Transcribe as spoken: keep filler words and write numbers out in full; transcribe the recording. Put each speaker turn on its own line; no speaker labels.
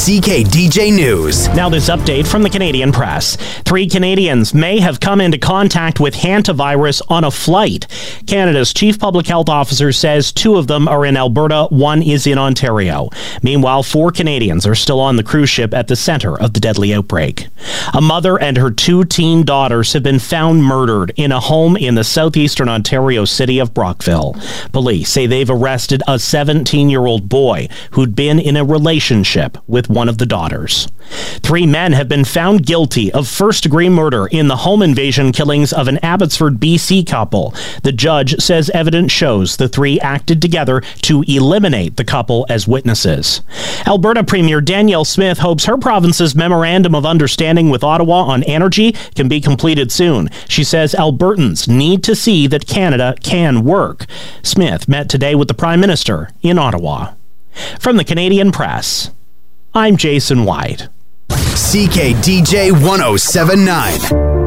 C K D J News.
Now this update from the Canadian Press. Three Canadians may have come into contact with hantavirus on a flight. Canada's chief public health officer says two of them are in Alberta, one is in Ontario. Meanwhile, four Canadians are still on the cruise ship at the center of the deadly outbreak. A mother and her two teen daughters have been found murdered in a home in the southeastern Ontario city of Brockville. Police say they've arrested a seventeen-year-old boy who'd been in a relationship with one of the daughters. Three men have been found guilty of first-degree murder in the home invasion killings of an Abbotsford, B C couple. The judge says evidence shows the three acted together to eliminate the couple as witnesses. Alberta Premier Danielle Smith hopes her province's memorandum of understanding with Ottawa on energy can be completed soon. She says Albertans need to see that Canada can work. Smith met today with the Prime Minister in Ottawa. From the Canadian Press, I'm Jason White.
C K D J one oh seven point nine.